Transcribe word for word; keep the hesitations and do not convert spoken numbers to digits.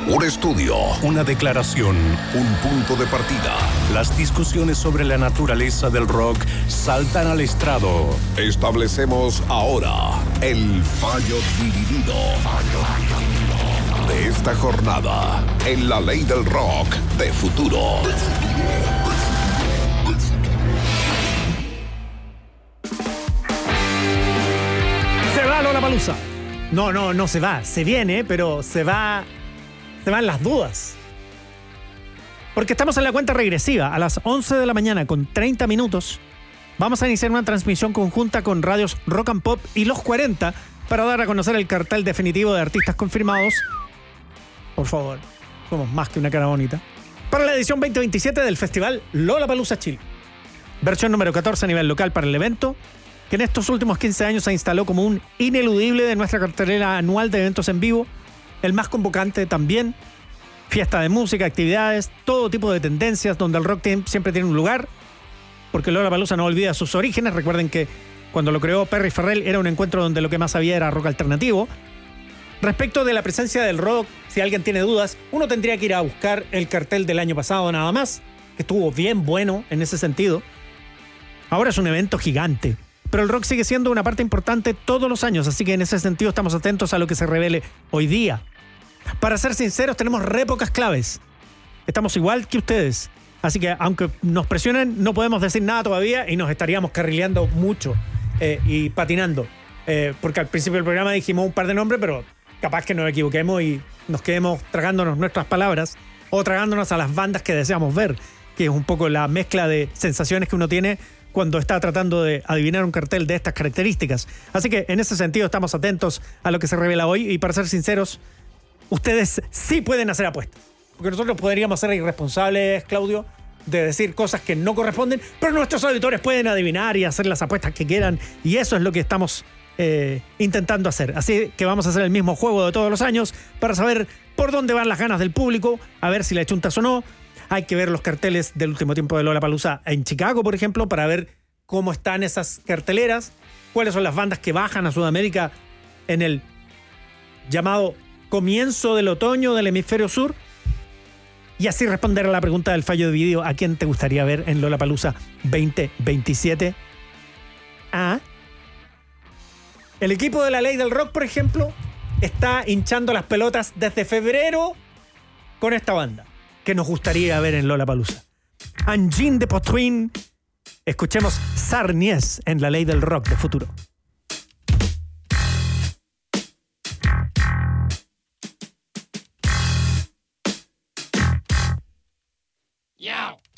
Un estudio, una declaración, un punto de partida. Las discusiones sobre la naturaleza del rock saltan al estrado. Establecemos ahora el fallo dividido de esta jornada en la ley del rock de futuro. Se va Lollapalooza. No, no, no se va. Se viene, pero se va... Se van las dudas. Porque estamos en la cuenta regresiva. A las once de la mañana con treinta minutos vamos a iniciar una transmisión conjunta con radios Rock and Pop y Los cuarenta para dar a conocer el cartel definitivo de artistas confirmados. Por favor, somos más que una cara bonita. Para la edición veinte veintisiete del Festival Lollapalooza Chile. Versión número catorce a nivel local para el evento, que en estos últimos quince años se instaló como un ineludible de nuestra cartelera anual de eventos en vivo. El más convocante también, fiesta de música, actividades, todo tipo de tendencias donde el rock siempre tiene un lugar, porque Lollapalooza no olvida sus orígenes. Recuerden que cuando lo creó Perry Farrell era un encuentro donde lo que más había era rock alternativo. Respecto de la presencia del rock, si alguien tiene dudas, uno tendría que ir a buscar el cartel del año pasado nada más, que estuvo bien bueno en ese sentido. Ahora es un evento gigante, pero el rock sigue siendo una parte importante todos los años, así que en ese sentido estamos atentos a lo que se revele hoy día. Para ser sinceros, tenemos re pocas claves. Estamos igual que ustedes. Así que aunque nos presionen, no podemos decir nada todavía y nos estaríamos carrileando mucho eh, y patinando. Eh, porque al principio del programa dijimos un par de nombres, pero capaz que nos equivoquemos y nos quedemos tragándonos nuestras palabras o tragándonos a las bandas que deseamos ver, que es un poco la mezcla de sensaciones que uno tiene cuando está tratando de adivinar un cartel de estas características. Así que en ese sentido estamos atentos a lo que se revela hoy y para ser sinceros, ustedes sí pueden hacer apuestas. Porque nosotros podríamos ser irresponsables, Claudio, de decir cosas que no corresponden, pero nuestros auditores pueden adivinar y hacer las apuestas que quieran y eso es lo que estamos eh, intentando hacer. Así que vamos a hacer el mismo juego de todos los años para saber por dónde van las ganas del público, a ver si la chuntas o no. Hay que ver los carteles del último tiempo de Lollapalooza en Chicago, por ejemplo, para ver cómo están esas carteleras, cuáles son las bandas que bajan a Sudamérica en el llamado comienzo del otoño del hemisferio sur, y así responder a la pregunta del fallo dividido: ¿a quién te gustaría ver en Lollapalooza veinte veintisiete? ¿Ah? El equipo de la Ley del Rock, por ejemplo, está hinchando las pelotas desde febrero con esta banda que nos gustaría ver en Lollapalooza. Engine de Potruin. Escuchemos Sarnies en la Ley del Rock de futuro. Yo.